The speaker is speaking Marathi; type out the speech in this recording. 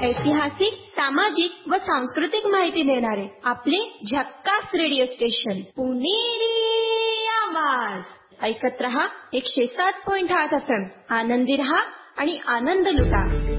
ऐतिहासिक, सामाजिक व सांस्कृतिक माहिती देणारे आपले झक्कास रेडिओ स्टेशन पुणेरी आवाज. ऐकत रहा 107.8 FM. आनंदी रहा आणि आनंद लुटा.